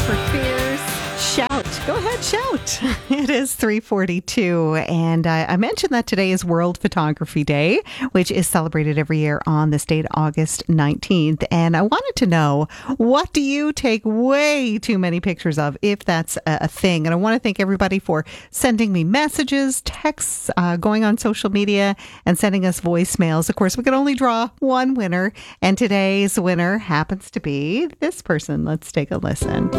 for Fears. Shout. Go ahead, shout. It is 3:42, and I mentioned that today is World Photography Day, which is celebrated every year on this date, August 19th. And I wanted to know, what do you take way too many pictures of, if that's a thing? And I want to thank everybody for sending me messages, texts, going on social media, and sending us voicemails. Of course, we can only draw one winner, and today's winner happens to be this person. Let's take a listen.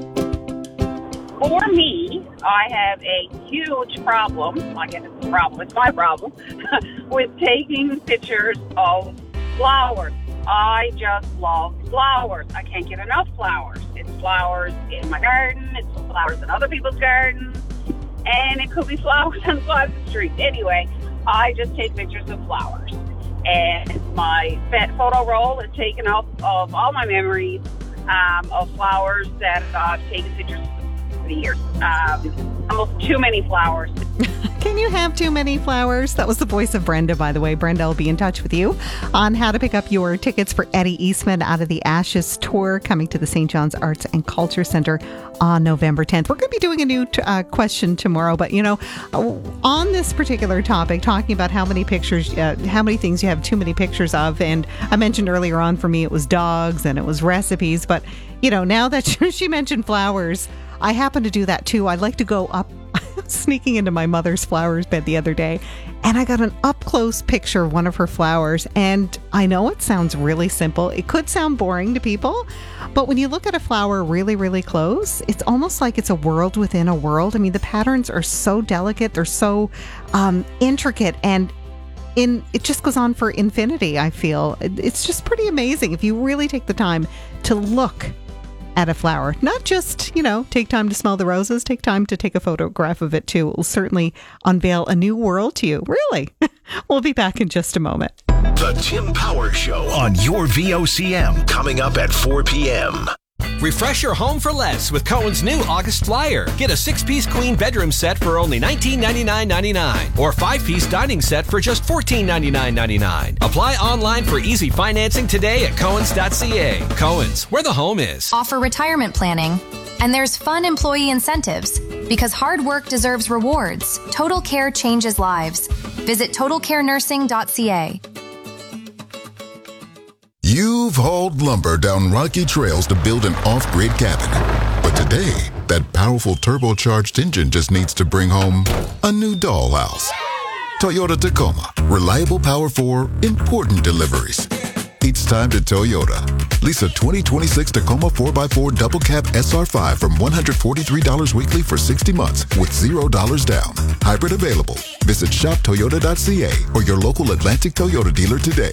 For me, I have a huge problem, I guess it's a problem, it's my problem, with taking pictures of flowers. I just love flowers. I can't get enough flowers. It's flowers in my garden, it's flowers in other people's gardens, and it could be flowers on the side of the street. Anyway, I just take pictures of flowers. And my photo roll is taken up of all my memories of flowers that I've taken pictures of the years. Almost too many flowers. Can you have too many flowers? That was the voice of Brenda, by the way. Brenda will be in touch with you on how to pick up your tickets for Eddie Eastman Out of the Ashes tour, coming to the St. John's Arts and Culture Centre on November 10th. We're going to be doing a new question tomorrow, but on this particular topic, talking about how many pictures, how many things you have too many pictures of, and I mentioned earlier on, for me it was dogs and it was recipes, but now that she mentioned flowers, I happen to do that too. I like to go up, sneaking into my mother's flowers bed the other day, and I got an up-close picture of one of her flowers. And I know it sounds really simple. It could sound boring to people, but when you look at a flower really, really close, it's almost like it's a world within a world. I mean, the patterns are so delicate. They're so intricate, and it just goes on for infinity, I feel. It's just pretty amazing if you really take the time to look at a flower. Not just, take time to smell the roses, take time to take a photograph of it too. It will certainly unveil a new world to you. Really. We'll be back in just a moment. The Tim Power Show on your VOCM, coming up at 4 p.m. Refresh your home for less with Cohen's new August flyer. Get a 6-piece queen bedroom set for only $1999.99 or 5-piece dining set for just $1499.99. Apply online for easy financing today at Cohens.ca. Cohen's, where the home is. Offer retirement planning. And there's fun employee incentives. Because hard work deserves rewards. Total Care changes lives. Visit TotalCareNursing.ca. You've hauled lumber down rocky trails to build an off-grid cabin. But today, that powerful turbocharged engine just needs to bring home a new dollhouse. Toyota Tacoma. Reliable power for important deliveries. It's time to Toyota. Lease a 2026 Tacoma 4x4 double cab SR5 from $143 weekly for 60 months with $0 down. Hybrid available. Visit shoptoyota.ca or your local Atlantic Toyota dealer today.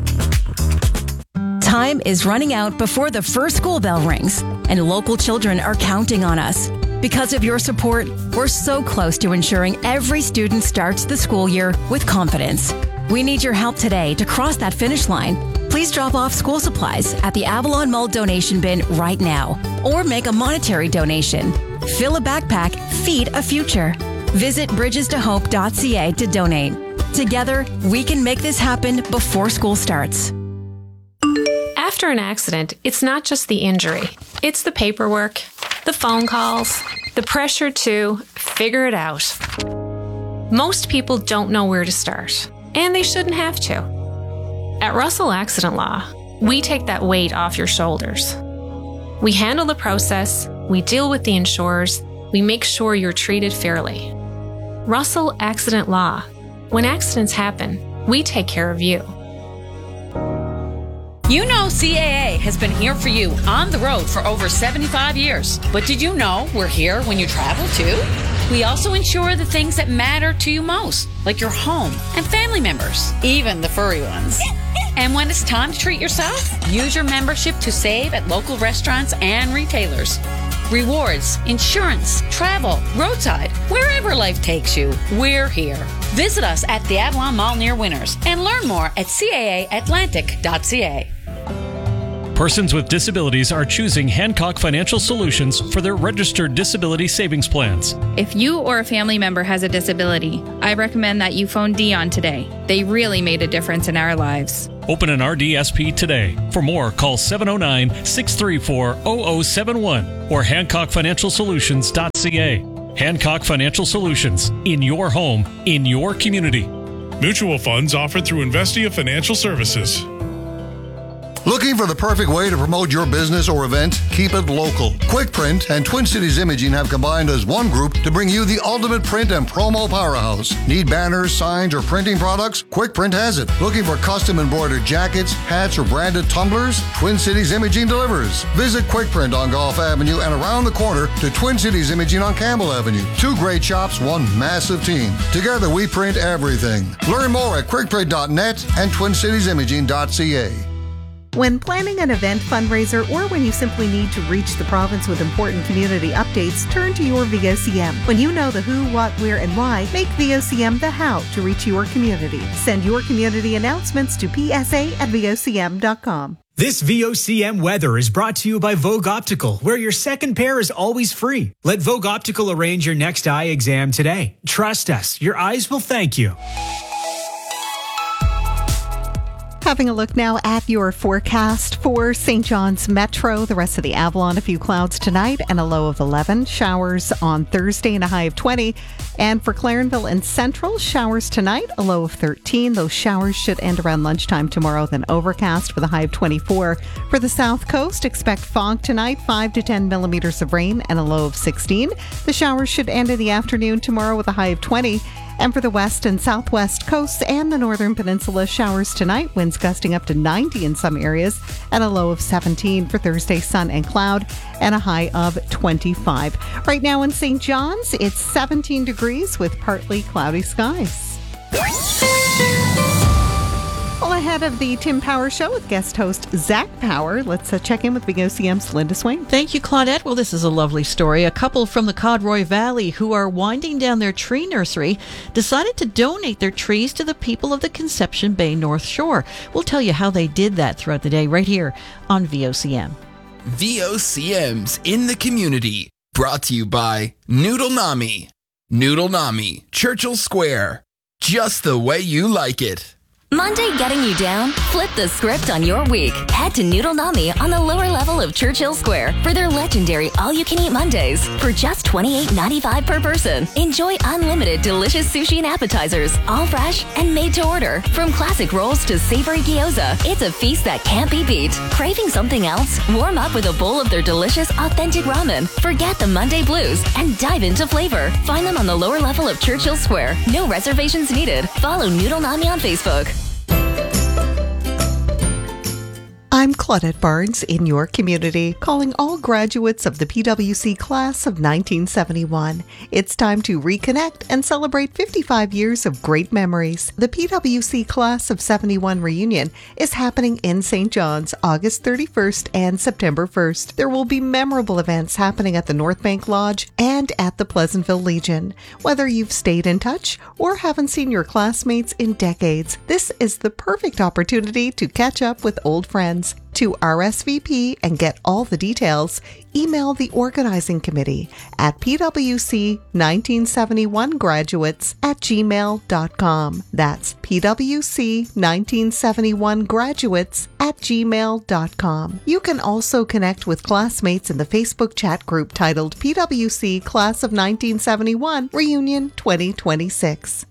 Time is running out before the first school bell rings, and local children are counting on us. Because of your support, we're so close to ensuring every student starts the school year with confidence. We need your help today to cross that finish line. Please drop off school supplies at the Avalon Mall donation bin right now, or make a monetary donation. Fill a backpack, feed a future. Visit bridgestohope.ca to donate. Together, we can make this happen before school starts. After an accident, it's not just the injury. It's the paperwork, the phone calls, the pressure to figure it out. Most people don't know where to start, and they shouldn't have to. At Russell Accident Law, we take that weight off your shoulders. We handle the process, we deal with the insurers, we make sure you're treated fairly. Russell Accident Law. When accidents happen, we take care of you. You know CAA has been here for you on the road for over 75 years. But did you know we're here when you travel too? We also insure the things that matter to you most, like your home and family members, even the furry ones. And when it's time to treat yourself, use your membership to save at local restaurants and retailers. Rewards, insurance, travel, roadside, wherever life takes you, we're here. Visit us at the Avalon Mall near Winners and learn more at caaatlantic.ca. Persons with disabilities are choosing Hancock Financial Solutions for their registered disability savings plans. If you or a family member has a disability, I recommend that you phone Dion today. They really made a difference in our lives. Open an RDSP today. For more, call 709-634-0071 or HancockFinancialSolutions.ca. Hancock Financial Solutions. In your home, in your community. Mutual funds offered through Investia Financial Services. Looking for the perfect way to promote your business or event? Keep it local. QuickPrint and Twin Cities Imaging have combined as one group to bring you the ultimate print and promo powerhouse. Need banners, signs, or printing products? QuickPrint has it. Looking for custom embroidered jackets, hats, or branded tumblers? Twin Cities Imaging delivers. Visit QuickPrint on Gulf Avenue and around the corner to Twin Cities Imaging on Campbell Avenue. 2 great shops, one massive team. Together we print everything. Learn more at quickprint.net and twincitiesimaging.ca. When planning an event, fundraiser, or when you simply need to reach the province with important community updates, turn to your VOCM. When you know the who, what, where, and why, make VOCM the how to reach your community. Send your community announcements to psa@vocm.com. This VOCM weather is brought to you by Vogue Optical, where your second pair is always free. Let Vogue Optical arrange your next eye exam today. Trust us, your eyes will thank you. Having a look now at your forecast for St. John's Metro. The rest of the Avalon, a few clouds tonight and a low of 11. Showers on Thursday and a high of 20. And for Clarenville and Central, showers tonight, a low of 13. Those showers should end around lunchtime tomorrow, then overcast with a high of 24. For the South Coast, expect fog tonight, 5 to 10 millimeters of rain and a low of 16. The showers should end in the afternoon tomorrow with a high of 20. And for the west and southwest coasts and the northern peninsula, showers tonight, winds gusting up to 90 in some areas, and a low of 17 for Thursday, sun and cloud, and a high of 25. Right now in St. John's, it's 17 degrees with partly cloudy skies. Well, ahead of the Tim Power Show with guest host Zach Power, let's check in with VOCM's Linda Swain. Thank you, Claudette. Well, this is a lovely story. A couple from the Codroy Valley who are winding down their tree nursery decided to donate their trees to the people of the Conception Bay North Shore. We'll tell you how they did that throughout the day right here on VOCM. VOCM's In the Community, brought to you by Noodle Nami. Noodle Nami, Churchill Square. Just the way you like it. Monday getting you down? Flip the script on your week. Head to Noodle Nami on the lower level of Churchill Square for their legendary all-you-can-eat Mondays. For just $28.95 per person, enjoy unlimited delicious sushi and appetizers, all fresh and made to order. From classic rolls to savory gyoza, it's a feast that can't be beat. Craving something else? Warm up with a bowl of their delicious, authentic ramen. Forget the Monday blues and dive into flavor. Find them on the lower level of Churchill Square. No reservations needed. Follow Noodle Nami on Facebook. I'm Claudette Barnes in your community, calling all graduates of the PWC class of 1971. It's time to reconnect and celebrate 55 years of great memories. The PWC class of 71 reunion is happening in St. John's August 31st and September 1st. There will be memorable events happening at the North Bank Lodge and at the Pleasantville Legion. Whether you've stayed in touch or haven't seen your classmates in decades, this is the perfect opportunity to catch up with old friends. To RSVP and get all the details, email the organizing committee at pwc1971graduates@gmail.com. That's pwc1971graduates@gmail.com. You can also connect with classmates in the Facebook chat group titled PWC Class of 1971 Reunion 2026.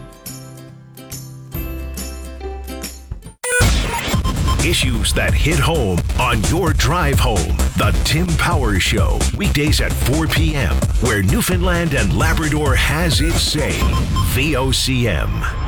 Issues that hit home on your drive home. The Tim Power Show, weekdays at 4 p.m., where Newfoundland and Labrador has its say. VOCM.